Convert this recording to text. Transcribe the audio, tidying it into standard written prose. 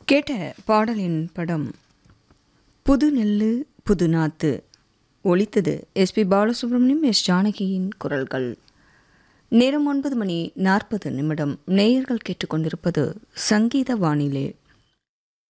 கேட்ட பாடலின் படம் புது நெல்லு புது நாத்து. ஒலித்தது எஸ்பி பாலசுப்ரமணியம், எஸ் ஜானகியின் குரல்கள். நேரம் 9:40. நேயர்கள் கேட்டுக்கொண்டிருப்பது சங்கீத வானிலை.